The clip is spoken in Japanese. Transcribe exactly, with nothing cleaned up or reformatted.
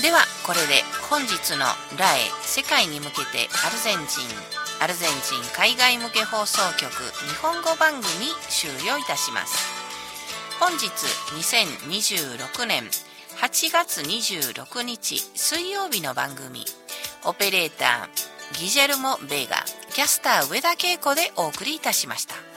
ではこれで本日のラエ世界に向けてアルゼンチンアルゼンチン海外向け放送局日本語番組終了いたします。本日にせんにじゅうろくねんはちがつにじゅうろくにち水曜日の番組、オペレーターギジェルモ・ベーガ、キャスター上田恵子でお送りいたしました。